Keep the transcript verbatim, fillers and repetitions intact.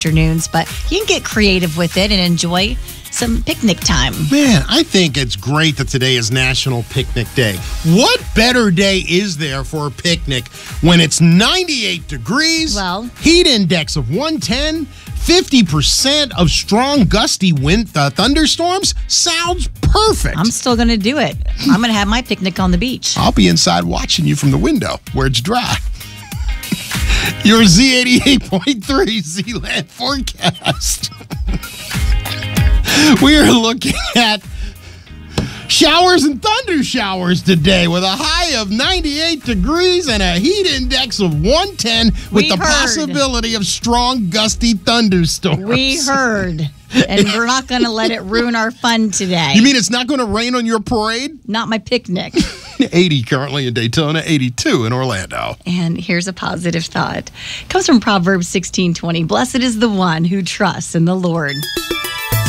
afternoons, but you can get creative with it and enjoy some picnic time. Man, I think it's great that today is National Picnic Day. What better day is there for a picnic when it's ninety-eight degrees, Well, heat index of one ten, fifty percent of strong gusty wind uh, thunderstorms? Sounds perfect. I'm still going to do it. I'm going to have my picnic on the beach. I'll be inside watching you from the window where it's dry. Your Z eighty-eight point three Z-Land forecast. We are looking at showers and thunder showers today with a high of ninety-eight degrees and a heat index of one ten with We the heard. possibility of strong gusty thunderstorms. We heard. And we're not going to let it ruin our fun today. You mean it's not going to rain on your parade? Not my picnic. eighty currently in Daytona, eighty-two in Orlando. And here's a positive thought. It comes from Proverbs sixteen twenty. Blessed is the one who trusts in the Lord.